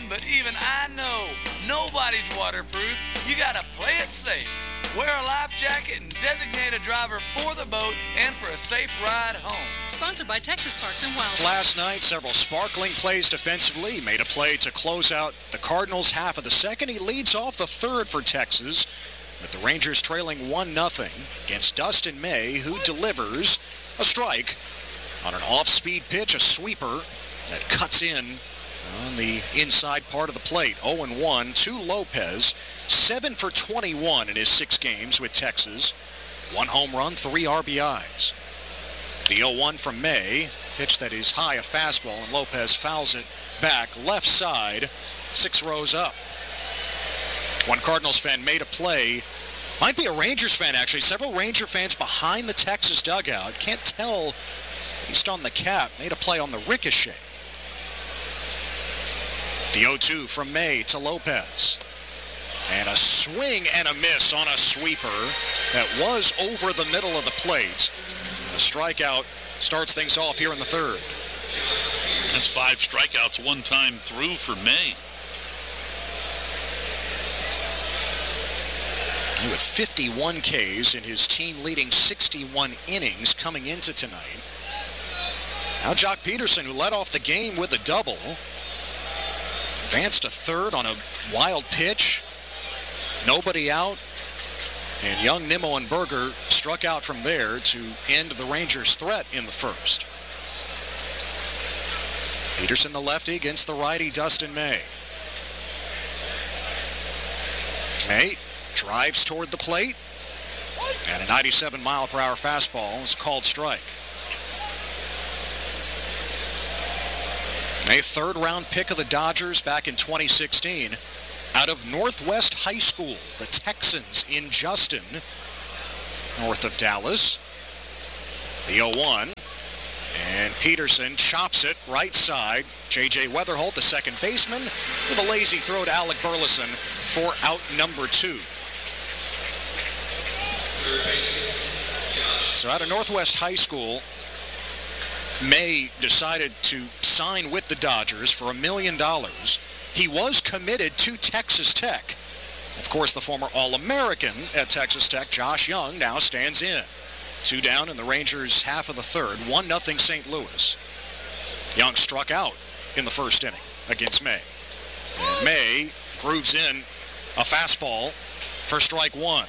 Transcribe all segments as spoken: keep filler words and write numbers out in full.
but even I know nobody's waterproof. You gotta play it safe. Wear a life jacket and designate a driver for the boat and for a safe ride home. Sponsored by Texas Parks and Wildlife. Last night, several sparkling plays defensively. He made a play to close out the Cardinals half of the second. He leads off the third for Texas, with the Rangers trailing one nothing against Dustin May, who delivers a strike on an off-speed pitch, a sweeper that cuts in on the inside part of the plate. oh and one to Lopez, seven for twenty-one in his six games with Texas. One home run, three R B Is. The oh one from May, pitch that is high, a fastball, and Lopez fouls it back left side, six rows up. One Cardinals fan made a play, might be a Rangers fan actually, several Ranger fans behind the Texas dugout. Can't tell based on the cap, made a play on the ricochet. The oh two from May to Lopez. And a swing and a miss on a sweeper that was over the middle of the plate. A strikeout starts things off here in the third. That's five strikeouts one time through for May. With fifty-one Ks in his team-leading sixty-one innings coming into tonight. Now Jock Peterson, who led off the game with a double, advanced to third on a wild pitch. Nobody out. And young Nimmo and Berger struck out from there to end the Rangers' threat in the first. Peterson, the lefty, against the righty Dustin May. May drives toward the plate. And a ninety-seven mile per hour fastball is called strike. A third round pick of the Dodgers back in twenty sixteen. Out of Northwest High School, the Texans in Justin, north of Dallas. The oh one. And Peterson chops it right side. J J Weatherholt, the second baseman, with a lazy throw to Alec Burleson for out number two. So out of Northwest High School, May decided to sign with the Dodgers for a million dollars. He was committed to Texas Tech. Of course, the former All-American at Texas Tech, Josh Young, now stands in. Two down in the Rangers' half of the third, one nothing Saint Louis. Young struck out in the first inning against May. And May grooves in a fastball for strike one.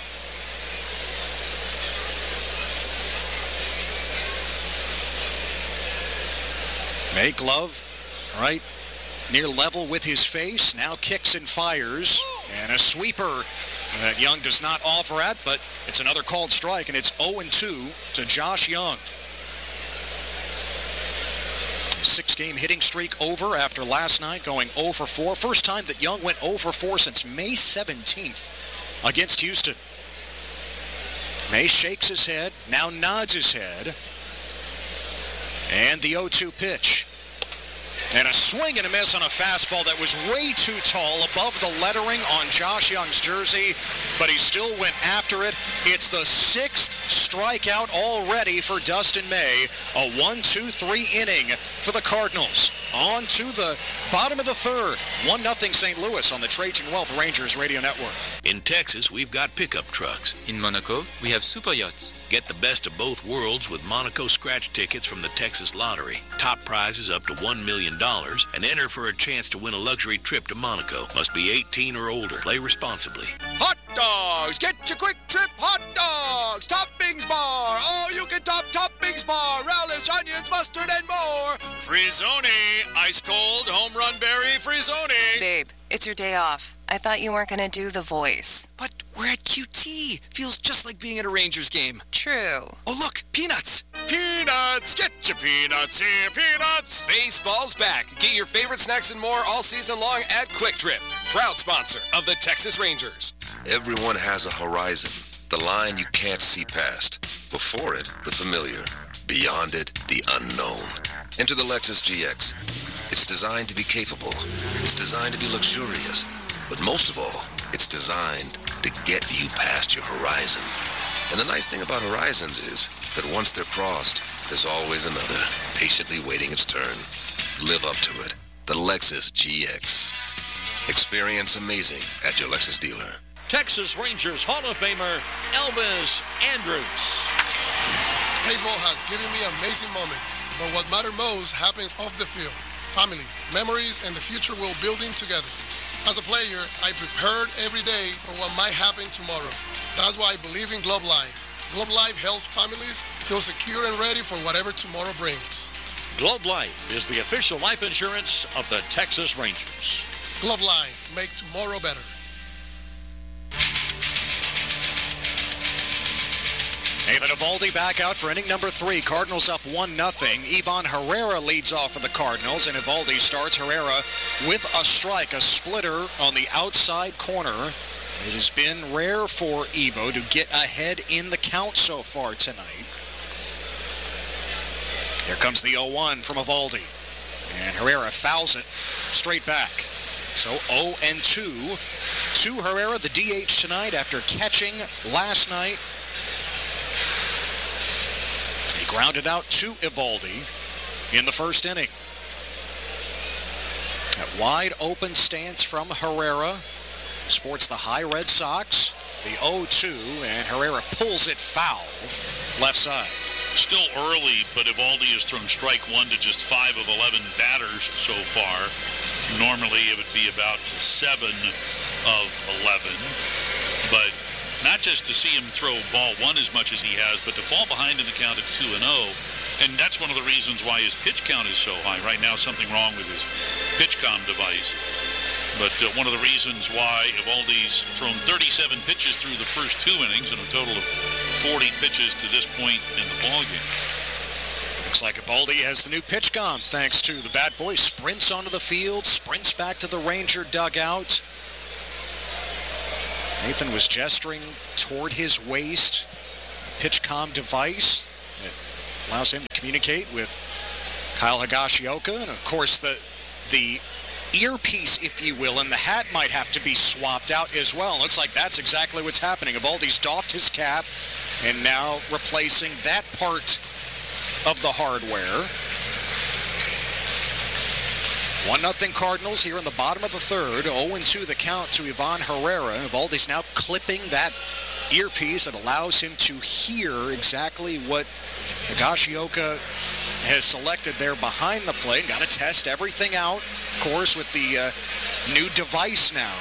May glove right near level with his face, now kicks and fires, and a sweeper that Young does not offer at, but it's another called strike, and it's oh and two to Josh Young. Six-game hitting streak over after last night, going oh for four. First time that Young went oh for four since May seventeenth against Houston. May shakes his head, now nods his head, and the oh two pitch. And a swing and a miss on a fastball that was way too tall above the lettering on Josh Young's jersey, but he still went after it. It's the sixth strikeout already for Dustin May. A one two three inning for the Cardinals. On to the bottom of the third. one nothing Saint Louis on the Trajan Wealth Rangers Radio Network. In Texas, we've got pickup trucks. In Monaco, we have super yachts. Get the best of both worlds with Monaco scratch tickets from the Texas Lottery. Top prizes up to one million dollars and enter for a chance to win a luxury trip to Monaco. Must be eighteen or older. Play responsibly. Hot dogs! Get your quick trip hot dogs! Toppings bar! All you can top toppings bar! Relish, onions, mustard, and more! Frizzoni! Ice cold home run berry Frizzoni! Babe, it's your day off. I thought you weren't going to do the voice. But we're at Q T. Feels just like being at a Rangers game. True. Oh, look, peanuts. Peanuts. Get your peanuts here, peanuts. Baseball's back. Get your favorite snacks and more all season long at Quick Trip. Proud sponsor of the Texas Rangers. Everyone has a horizon, the line you can't see past. Before it, the familiar. Beyond it, the unknown. Enter the Lexus G X. It's designed to be capable. It's designed to be luxurious. But most of all, it's designed to get you past your horizon. And the nice thing about horizons is that once they're crossed, there's always another, patiently waiting its turn. Live up to it. the Lexus G X. Experience amazing at your Lexus dealer. Texas Rangers Hall of Famer Elvis Andrus. Baseball has given me amazing moments, but what matters most happens off the field. Family, memories, and the future we're building together. As a player, I prepared every day for what might happen tomorrow. That's why I believe in Globe Life. Globe Life helps families feel secure and ready for whatever tomorrow brings. Globe Life is the official life insurance of the Texas Rangers. Globe Life, make tomorrow better. Nathan Eovaldi back out for inning number three. Cardinals up one nothing. Ivan Herrera leads off for the Cardinals, and Eovaldi starts. Herrera with a strike, a splitter on the outside corner. It has been rare for Evo to get ahead in the count so far tonight. Here comes the oh one from Eovaldi. And Herrera fouls it straight back. So oh and two to Herrera, the D H tonight after catching last night. He grounded out to Eovaldi in the first inning. A wide open stance from Herrera. Sports the high Red Sox. The oh two, and Herrera pulls it foul left side. Still early, but Eovaldi has thrown strike one to just five of eleven batters so far. Normally it would be about seven of eleven. But not just to see him throw ball one as much as he has, but to fall behind in the count at two and oh. And that's one of the reasons why his pitch count is so high. Right now, something wrong with his PitchCom device. But uh, one of the reasons why Eovaldi's thrown thirty-seven pitches through the first two innings and a total of forty pitches to this point in the ballgame. Looks like Eovaldi has the new PitchCom thanks to the bat boy. Sprints onto the field, sprints back to the Ranger dugout. Nathan was gesturing toward his waist. PitchCom device that allows him to communicate with Kyle Higashioka. And of course the the earpiece, if you will, and the hat might have to be swapped out as well. Looks like that's exactly what's happening. Eovaldi's doffed his cap and now replacing that part of the hardware. one nothing Cardinals here in the bottom of the third. oh and two the count to Ivan Herrera. Eovaldi's now clipping that earpiece that allows him to hear exactly what Higashioka has selected there behind the plate. Got to test everything out, of course, with the uh, new device now.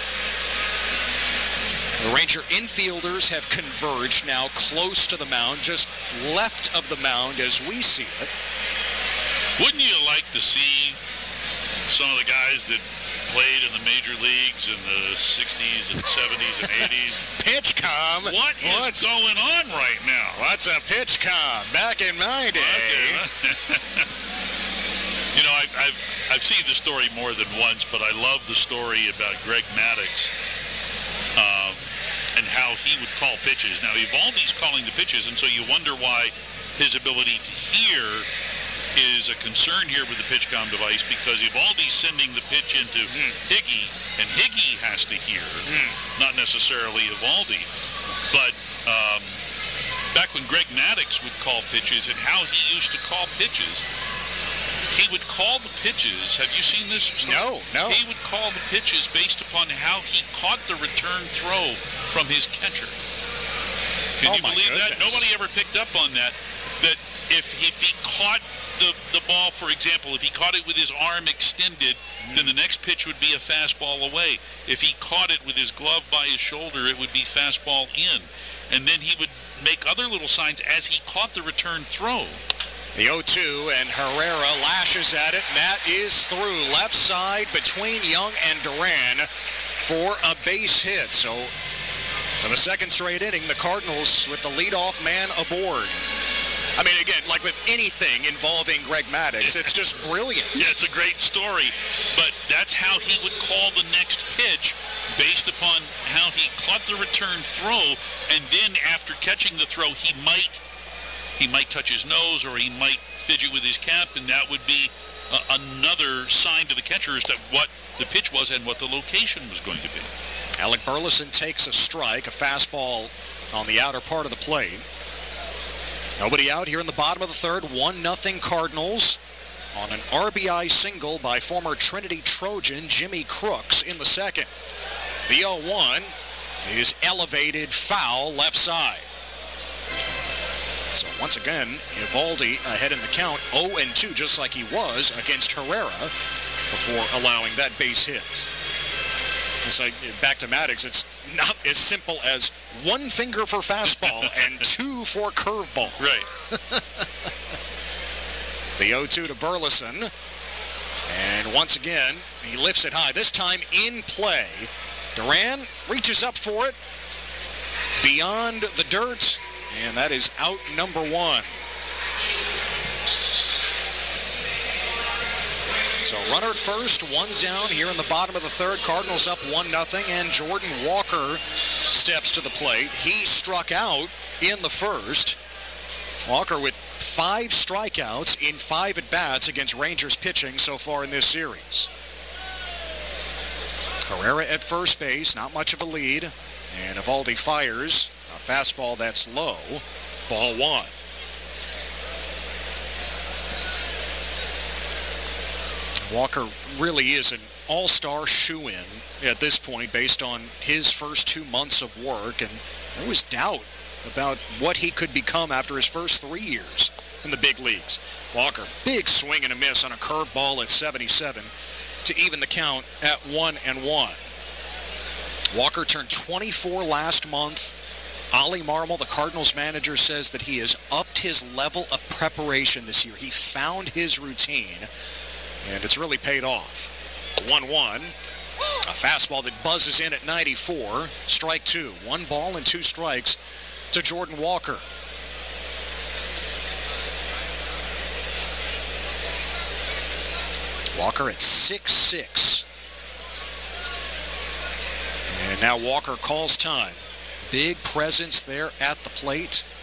The Ranger infielders have converged now close to the mound, just left of the mound as we see it. Wouldn't you like to see some of the guys that played in the major leagues in the sixties and seventies and eighties? PitchCom. What is What's, going on right now? What's a PitchCom? Back in my day. Okay. You know, I've, I've, I've seen the story more than once, but I love the story about Greg Maddux um, and how he would call pitches. Now, Eovaldi's calling the pitches, and so you wonder why his ability to hear is a concern here with the PitchCom device, because Eovaldi's sending the pitch into mm. Higgy, and Higgy has to hear, mm. not necessarily Eovaldi. But um, back when Greg Maddux would call pitches and how he used to call pitches, he would call the pitches. Have you seen this story? No, no. He would call the pitches based upon how he caught the return throw from his catcher. Can oh you believe goodness. that? Nobody ever picked up on that. That if, if he caught the, the ball, for example, if he caught it with his arm extended, mm. then the next pitch would be a fastball away. If he caught it with his glove by his shoulder, it would be fastball in. And then he would make other little signs as he caught the return throw. The oh two, and Herrera lashes at it, and that is through left side between Young and Duran for a base hit. So for the second straight inning, the Cardinals with the leadoff man aboard. I mean, again, like with anything involving Greg Maddux, it's just brilliant. Yeah, it's a great story, but that's how he would call the next pitch based upon how he caught the return throw, and then after catching the throw, he might he might touch his nose or he might fidget with his cap, and that would be uh, another sign to the catcher as to what the pitch was and what the location was going to be. Alec Burleson takes a strike, a fastball on the outer part of the plate. Nobody out here in the bottom of the third. one nothing Cardinals. on an R B I single by former Trinity Trojan Jimmy Crooks in the second. The oh one is elevated foul left side. So once again, Eovaldi ahead in the count, oh and two, just like he was against Herrera before allowing that base hit. It's like, back to Maddux, it's not as simple as one finger for fastball and two for curveball. Right. The oh two to Burleson. And once again, he lifts it high, this time in play. Duran reaches up for it, beyond the dirt, and that is out number one. So runner at first, one down here in the bottom of the third. Cardinals up one nothing, and Jordan Walker steps to the plate. He struck out in the first. Walker with five strikeouts in five at-bats against Rangers pitching so far in this series. Herrera at first base, not much of a lead. And Eovaldi fires a fastball that's low. Ball one. Walker really is an all-star shoe-in at this point based on his first two months of work. And there was doubt about what he could become after his first three years in the big leagues. Walker, big swing and a miss on a curveball at seventy-seven to even the count at one and one. Walker turned twenty-four last month. Ollie Marmol, the Cardinals manager, says that he has upped his level of preparation this year. He found his routine, and it's really paid off. one one. A fastball that buzzes in at ninety-four. Strike two. One ball and two strikes to Jordan Walker. Walker at six six. And now Walker calls time. Big presence there at the plate.